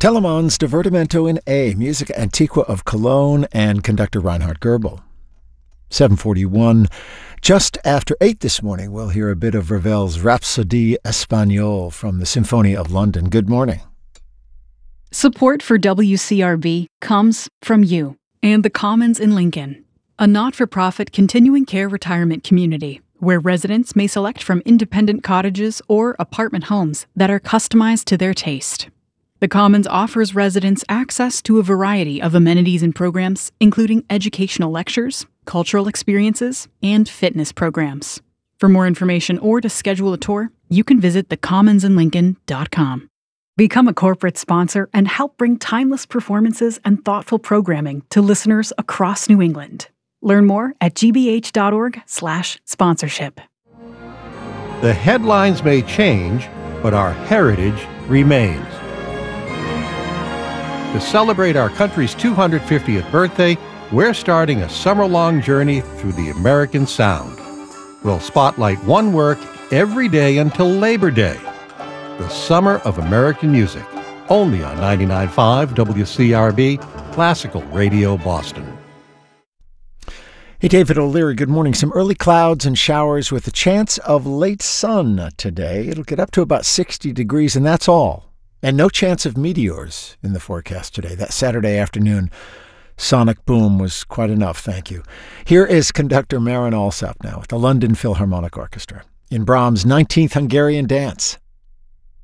Telemann's Divertimento in A, Musica Antiqua of Cologne, and conductor Reinhard Goebel. 7:41. Just after 8 this morning, we'll hear a bit of Ravel's Rhapsodie Espagnole from the Symphony of London. Good morning. Support for WCRB comes from you and the Commons in Lincoln, a not-for-profit continuing care retirement community where residents may select from independent cottages or apartment homes that are customized to their taste. The Commons offers residents access to a variety of amenities and programs, including educational lectures, cultural experiences, and fitness programs. For more information or to schedule a tour, you can visit thecommonsinlincoln.com. Become a corporate sponsor and help bring timeless performances and thoughtful programming to listeners across New England. Learn more at gbh.org/sponsorship. The headlines may change, but our heritage remains. To celebrate our country's 250th birthday, we're starting a summer-long journey through the American Sound. We'll spotlight one work every day until Labor Day. The Summer of American Music, only on 99.5 WCRB, Classical Radio Boston. Hey, David O'Leary, good morning. Some early clouds and showers with a chance of late sun today. It'll get up to about 60 degrees, and that's all. And no chance of meteors in the forecast today. That Saturday afternoon sonic boom was quite enough, thank you. Here is conductor Marin Alsop now with the London Philharmonic Orchestra in Brahms' 19th Hungarian Dance.